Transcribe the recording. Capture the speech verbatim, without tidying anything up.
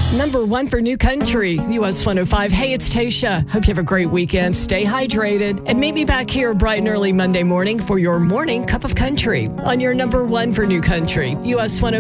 Number one for New Country, U S one oh five. Hey, it's Tasha. Hope you have a great weekend. Stay hydrated. And meet me back here bright and early Monday morning for your morning cup of country on your number one for New Country, U S one oh five.